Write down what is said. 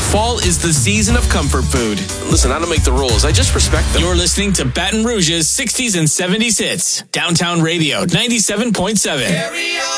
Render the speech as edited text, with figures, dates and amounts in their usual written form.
Fall is the season of comfort food. Listen, I don't make the rules. I just respect them. You're listening to Baton Rouge's 60s and 70s hits. Downtown Radio, 97.7.